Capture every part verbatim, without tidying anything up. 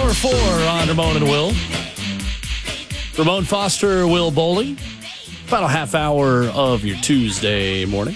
Hour four on Ramon and Will. Ramon Foster, Will Bowley. Final half hour of your Tuesday morning.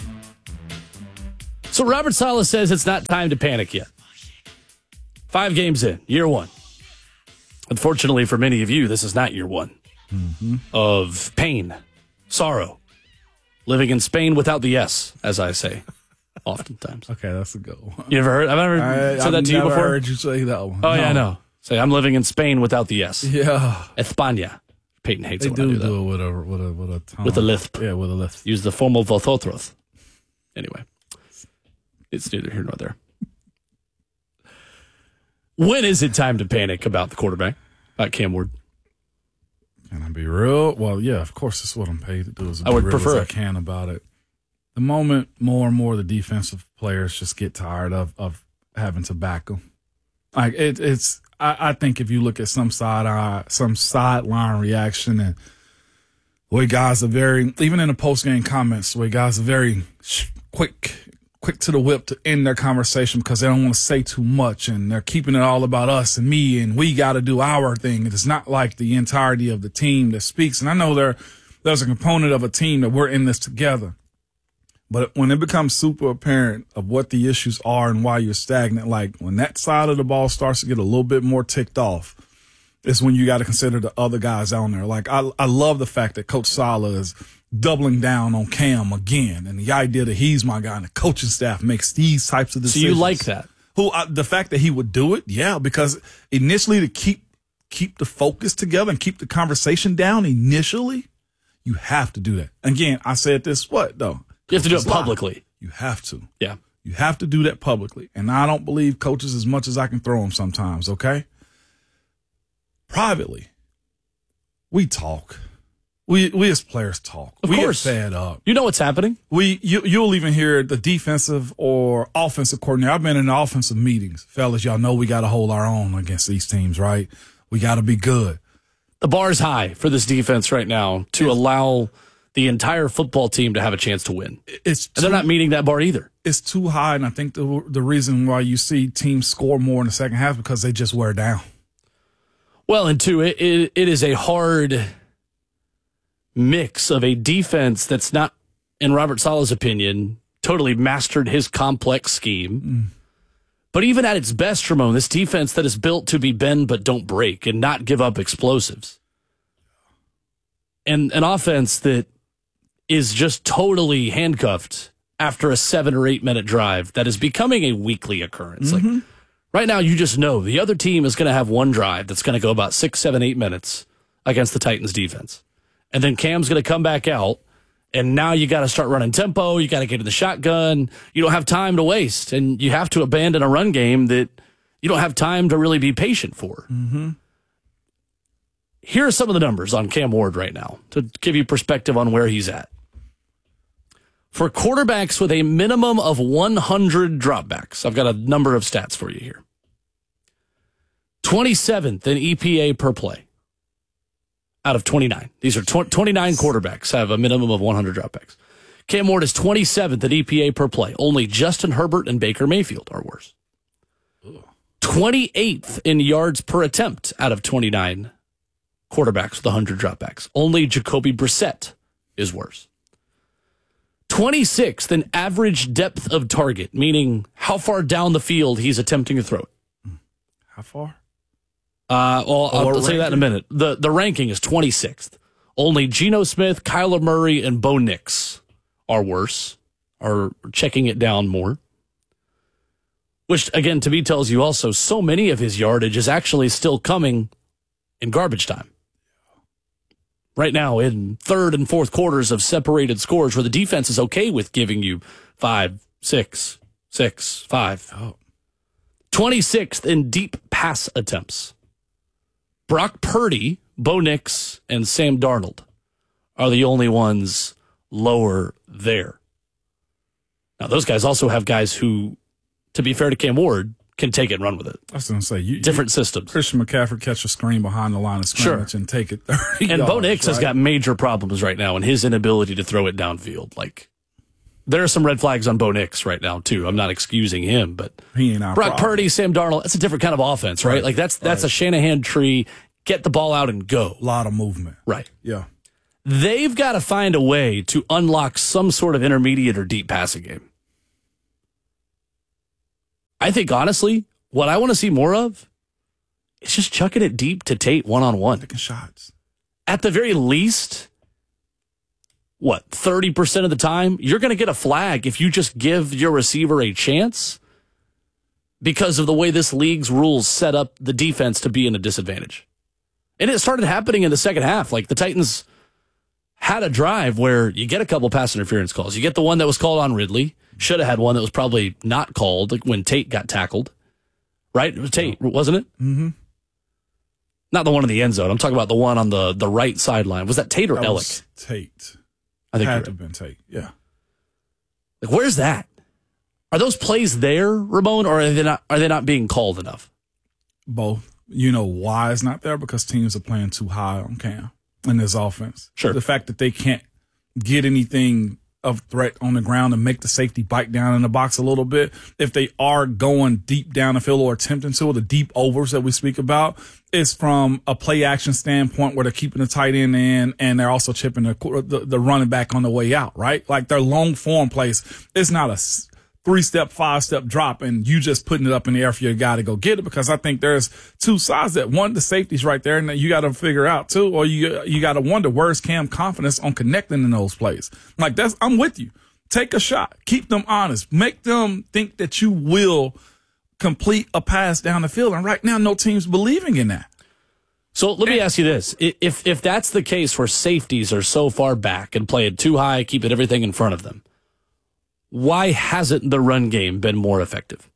So Robert Saleh says it's not time to panic yet. Five games in, year one. Unfortunately for many of you, this is not year one mm-hmm. of pain, sorrow, living in Spain without the S, as I say oftentimes. Okay, that's a good one. You ever heard? I've never I, said I've that to you never before. Heard you say that one. Oh no. yeah, I know. Say I'm living in Spain without the S. Yeah, España. Peyton hates they it when do I do that. do it with a with a with a tone. With a lisp. Yeah, with a lisp. Use the formal vosotros. Anyway, it's neither here nor there. When is it time to panic about the quarterback, about Cam Ward? Can I be real? Well, yeah, of course, that's what I'm paid to do. Is be I would real prefer as I it. can about it. The moment more and more the defensive players just get tired of of having to back them, like it, it's. I, I think if you look at some side eye, some sideline reaction, and the way guys are very, even in the post game comments, the way guys are very sh- quick, quick to the whip to end their conversation because they don't want to say too much, and they're keeping it all about us and me, and we got to do our thing. It's not like the entirety of the team that speaks. And I know there, there's a component of a team that we're in this together. But when it becomes super apparent of what the issues are and why you're stagnant, like when that side of the ball starts to get a little bit more ticked off, it's when you got to consider the other guys on there. Like I, I love the fact that Coach Saleh is doubling down on Cam again, and the idea that he's my guy and the coaching staff makes these types of decisions. So you like that? Who I, the fact that he would do it, yeah, because initially to keep keep the focus together and keep the conversation down initially, you have to do that. Again, I said this what though. You have to do it Coaches publicly. lie. You have to. Yeah. You have to do that publicly. And I don't believe coaches as much as I can throw them sometimes, okay? Privately, we talk. We we as players talk. Of we course. get fed up. You know what's happening? We you, You'll even hear the defensive or offensive coordinator. I've been in the offensive meetings. Fellas, y'all know we got to hold our own against these teams, right? We got to be good. The bar's high for this defense right now to It's- allow the entire football team to have a chance to win. It's And they're not meeting that bar either. It's too high, and I think the the reason why you see teams score more in the second half is because they just wear down. Well, and two, it, it, it is a hard mix of a defense that's not, in Robert Saleh's opinion, totally mastered his complex scheme. Mm. But even at its best, Ramon, this defense that is built to be bend but don't break and not give up explosives. And an offense that is just totally handcuffed after a seven or eight minute drive that is becoming a weekly occurrence. Mm-hmm. Like right now, you just know the other team is going to have one drive that's going to go about six, seven, eight minutes against the Titans defense. And then Cam's going to come back out, and now you got to start running tempo. You got to get in the shotgun. You don't have time to waste, and you have to abandon a run game that you don't have time to really be patient for. Mm-hmm. Here are some of the numbers on Cam Ward right now to give you perspective on where he's at. For quarterbacks with a minimum of one hundred dropbacks, I've got a number of stats for you here. twenty-seventh in E P A per play out of twenty-nine. These are tw- twenty-nine quarterbacks have a minimum of one hundred dropbacks. Cam Ward is twenty-seventh at E P A per play. Only Justin Herbert and Baker Mayfield are worse. Ugh. twenty-eighth in yards per attempt out of twenty-nine quarterbacks with one hundred dropbacks. Only Jacoby Brissett is worse. twenty-sixth in average depth of target, meaning how far down the field he's attempting to throw it. How far? Uh, well, I'll, I'll say that in a ranking? minute. The the ranking is twenty-sixth. Only Geno Smith, Kyler Murray, and Bo Nix are worse, are checking it down more. Which, again, to me tells you also so many of his yardage is actually still coming in garbage time. Right now, in third and fourth quarters of separated scores where the defense is okay with giving you five, six, six, five. Oh. twenty-sixth in deep pass attempts. Brock Purdy, Bo Nix, and Sam Darnold are the only ones lower there. Now, those guys also have guys who, to be fair to Cam Ward, can take it and run with it. I was going to say, you, different you, systems. Christian McCaffrey catch a screen behind the line of scrimmage Sure. and take it thirty And yards, Bo Nix right? has got major problems right now in his inability to throw it downfield. Like, There are some red flags on Bo Nix right now, too. I'm not excusing him, but he ain't our Brock problem. Purdy, Sam Darnold, that's a different kind of offense, right? Right. Like, that's that's Right. a Shanahan tree. Get the ball out and go. A lot of movement. Right. Yeah. They've got to find a way to unlock some sort of intermediate or deep passing game. I think, honestly, what I want to see more of is just chucking it deep to Tate one-on-one. Taking shots. At the very least, what, thirty percent of the time, you're going to get a flag if you just give your receiver a chance because of the way this league's rules set up the defense to be in a disadvantage. And it started happening in the second half. Like, the Titans had a drive where you get a couple pass interference calls. You get the one that was called on Ridley. Should have had one that was probably not called, like when Tate got tackled. Right? It was Tate, wasn't it? Mm-hmm. Not the one in the end zone. I'm talking about the one on the, the right sideline. Was that Tate or That Ellick? was Tate. I think Had you're to right. have been Tate. Yeah. Like, where's that? Are those plays there, Ramon, or are they not? Are they not being called enough? Both. You know why it's not there? Because teams are playing too high on Cam in this offense. Sure. The fact that they can't get anything of threat on the ground and make the safety bite down in the box a little bit. If they are going deep down the field or attempting to, the deep overs that we speak about, is from a play action standpoint where they're keeping the tight end in and they're also chipping the, the, the running back on the way out, right? Like their long form plays. It's not a three step, five step drop and you just putting it up in the air for your guy to go get it, because I think there's two sides that one, the safety's right there and you got to figure out too, or you, you got to wonder where's Cam confidence on connecting in those plays. Like that's, I'm with you. Take a shot, keep them honest, make them think that you will complete a pass down the field. And right now, no team's believing in that. So let me ask you this. If, if that's the case where safeties are so far back and play it too high, keeping everything in front of them, why hasn't the run game been more effective?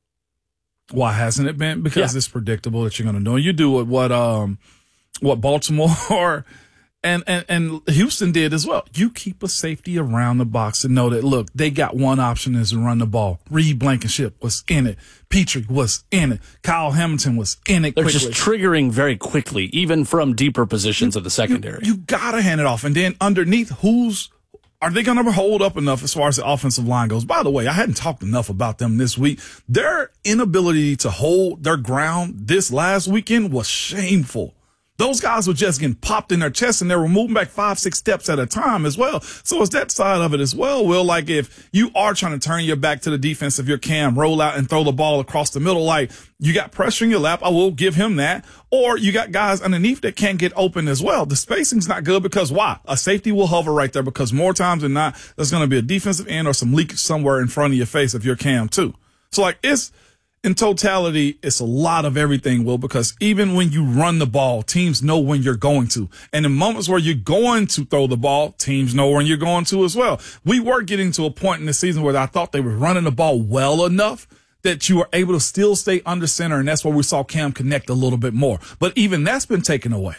Why hasn't it been? Because Yeah. it's predictable that you're going to do. You do what what um what Baltimore and, and and Houston did as well. You keep a safety around the box and know that, look, they got one option is to run the ball. Reed Blankenship was in it. Petrie was in it. Kyle Hamilton was in it They're quickly. just triggering very quickly, even from deeper positions of the secondary. You, you got to hand it off. And then underneath, who's are they going to hold up enough as far as the offensive line goes? By the way, I hadn't talked enough about them this week. Their inability to hold their ground this last weekend was shameful. Those guys were just getting popped in their chest and they were moving back five, six steps at a time as well. So it's that side of it as well, Will. Like if you are trying to turn your back to the defense of your Cam, roll out and throw the ball across the middle, like you got pressure in your lap, I will give him that. Or you got guys underneath that can't get open as well. The spacing's not good because why? A safety will hover right there because more times than not, there's going to be a defensive end or some leakage somewhere in front of your face if you're Cam too. So like it's, in totality, it's a lot of everything, Will, because even when you run the ball, teams know when you're going to. And in moments where you're going to throw the ball, teams know when you're going to as well. We were getting to a point in the season where I thought they were running the ball well enough that you were able to still stay under center, and that's where we saw Cam connect a little bit more. But even that's been taken away.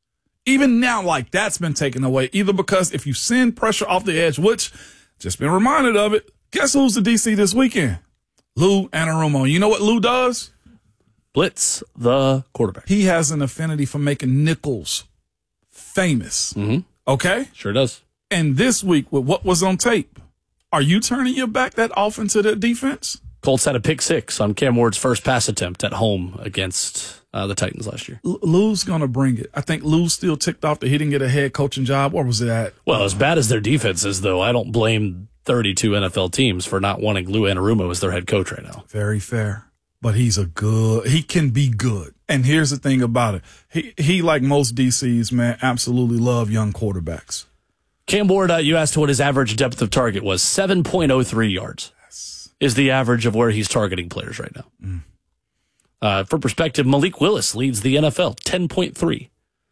Even now, like, that's been taken away, either because if you send pressure off the edge, which, just been reminded of it, guess who's the D C this weekend? Lou Anarumo. You know what Lou does? Blitz the quarterback. He has an affinity for making nickels famous. Mm-hmm. Okay? Sure does. And this week, with what was on tape, are you turning your back that often to the defense? Colts had a pick six on Cam Ward's first pass attempt at home against uh, the Titans last year. L- Lou's going to bring it. I think Lou's still ticked off that he didn't get a head coaching job. Where was it at? Well, as bad as their defense is, though, I don't blame thirty-two N F L teams for not wanting Lou Anarumo as their head coach right now. Very fair. But he's a good, he can be good. And here's the thing about it. He, he like most D Cs, man, absolutely love young quarterbacks. Cam Ward, uh, you asked what his average depth of target was. seven point oh three yards Yes. is the average of where he's targeting players right now. Mm. Uh, for perspective, Malik Willis leads the N F L, ten point three.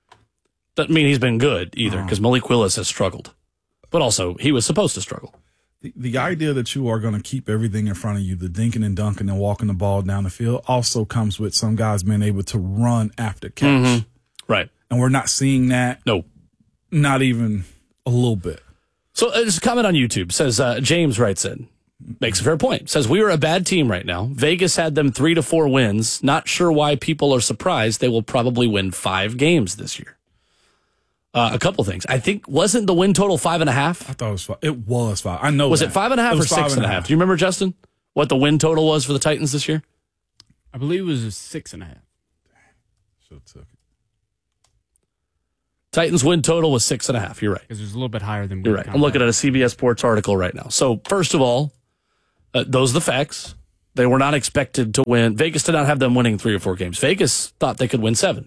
Doesn't mean he's been good either, because Malik Willis has struggled. But also, he was supposed to struggle. The, the idea that you are going to keep everything in front of you, the dinking and dunking and walking the ball down the field, also comes with some guys being able to run after catch. Mm-hmm. Right. And we're not seeing that. No. Not even a little bit. So uh, there's a comment on YouTube. Says, uh, James writes in, makes a fair point. Says, we are a bad team right now. Vegas had them three to four wins. Not sure why people are surprised. They will probably win five games this year. Uh, a couple things. I think, wasn't the win total five and a half? I thought it was five. It was five. I know Was that. it five and a half or six and a half? Do you remember, Justin, what the win total was for the Titans this year? I believe it was a six and a half. Should have took it. Titans win total was six and a half. You're right. Because it was a little bit higher than we You're right. I'm looking at a C B S Sports article right now. So, first of all, uh, those are the facts. They were not expected to win. Vegas did not have them winning three or four games. Vegas thought they could win seven.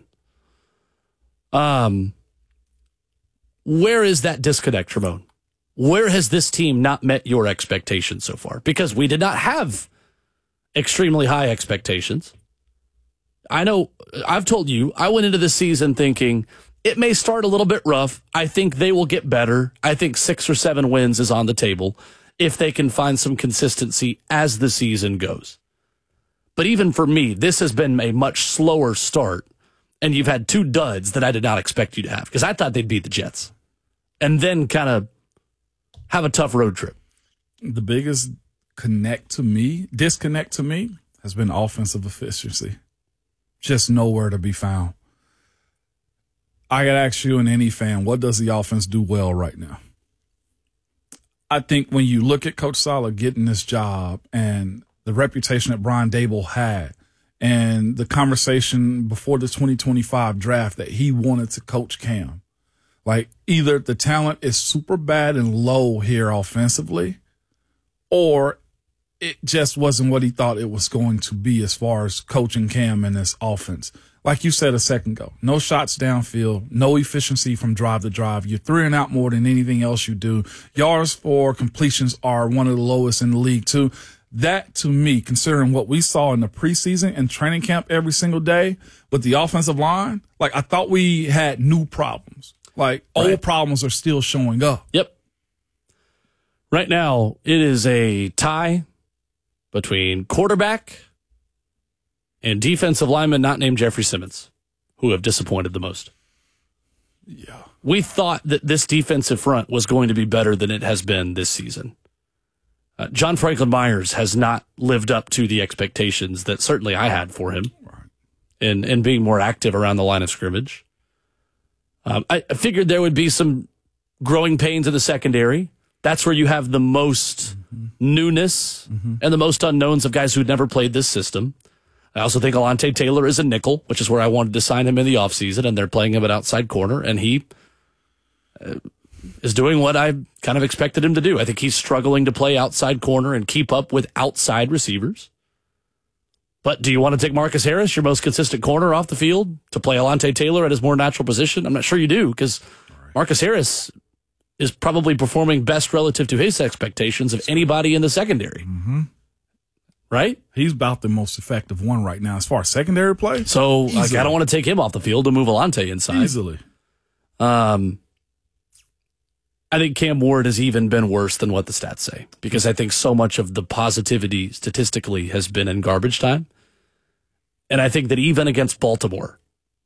Um, where is that disconnect, Ramon? Where has this team not met your expectations so far? Because we did not have extremely high expectations. I know, I've told you, I went into this season thinking it may start a little bit rough. I think they will get better. I think six or seven wins is on the table if they can find some consistency as the season goes. But even for me, this has been a much slower start, and you've had two duds that I did not expect you to have, because I thought they'd beat the Jets and then kind of have a tough road trip. The biggest connect to me, disconnect to me, has been offensive efficiency. Just nowhere to be found. I got to ask you and any fan, what does the offense do well right now? I think when you look at Coach Saleh getting this job and the reputation that Brian Daboll had and the conversation before the twenty twenty-five draft that he wanted to coach Cam, like either the talent is super bad and low here offensively, or it just wasn't what he thought it was going to be as far as coaching Cam in this offense. Like you said a second ago, no shots downfield, no efficiency from drive to drive. You're three and out more than anything else you do. Yards for completions are one of the lowest in the league too. That to me, considering what we saw in the preseason and training camp every single day with the offensive line, like I thought we had new problems. Like right. Old problems are still showing up. Yep. Right now, it is a tie between quarterback and defensive lineman not named Jeffrey Simmons, who have disappointed the most. Yeah. We thought that this defensive front was going to be better than it has been this season. Uh, John Franklin Myers has not lived up to the expectations that certainly I had for him Right. in, in being more active around the line of scrimmage. Um, I, I figured there would be some growing pains in the secondary. That's where you have the most mm-hmm. newness mm-hmm. and the most unknowns of guys who'd never played this system. I also think Alontae Taylor is a nickel, which is where I wanted to sign him in the offseason, and they're playing him at outside corner, and he uh, is doing what I kind of expected him to do. I think he's struggling to play outside corner and keep up with outside receivers. But do you want to take Marcus Harris, your most consistent corner, off the field to play Alontae Taylor at his more natural position? I'm not sure you do, because Marcus Harris is probably performing best relative to his expectations of anybody in the secondary. Mm-hmm. Right? He's about the most effective one right now as far as secondary play. So like, I don't want to take him off the field to move Alontae inside. Easily. Um, I think Cam Ward has even been worse than what the stats say, because I think so much of the positivity statistically has been in garbage time. And I think that even against Baltimore,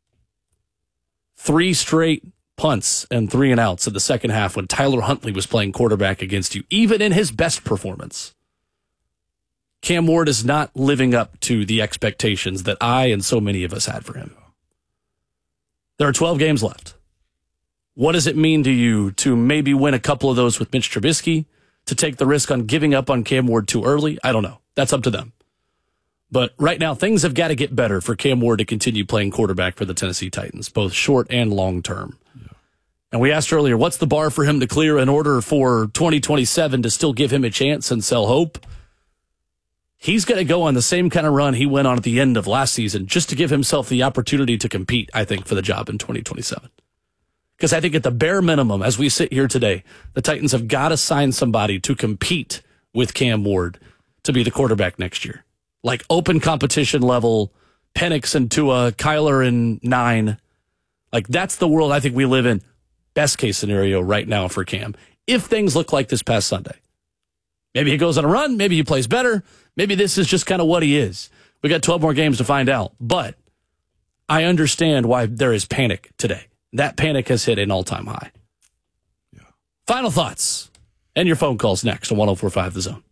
three straight punts and three and outs in the second half when Tyler Huntley was playing quarterback against you, even in his best performance, Cam Ward is not living up to the expectations that I and so many of us had for him. There are twelve games left. What does it mean to you to maybe win a couple of those with Mitch Trubisky, to take the risk on giving up on Cam Ward too early? I don't know. That's up to them. But right now, things have got to get better for Cam Ward to continue playing quarterback for the Tennessee Titans, both short and long term. Yeah. And we asked earlier, what's the bar for him to clear in order for twenty twenty-seven to still give him a chance and sell hope? He's going to go on the same kind of run he went on at the end of last season just to give himself the opportunity to compete, I think, for the job in twenty twenty-seven. Because I think at the bare minimum, as we sit here today, the Titans have got to sign somebody to compete with Cam Ward to be the quarterback next year. Like open competition level, Penix and Tua, Kyler and nine. Like that's the world I think we live in. Best case scenario right now for Cam. If things look like this past Sunday. Maybe he goes on a run. Maybe he plays better. Maybe this is just kind of what he is. We got twelve more games to find out. But I understand why there is panic today. That panic has hit an all-time high. Yeah. Final thoughts and your phone calls next on one oh four point five The Zone.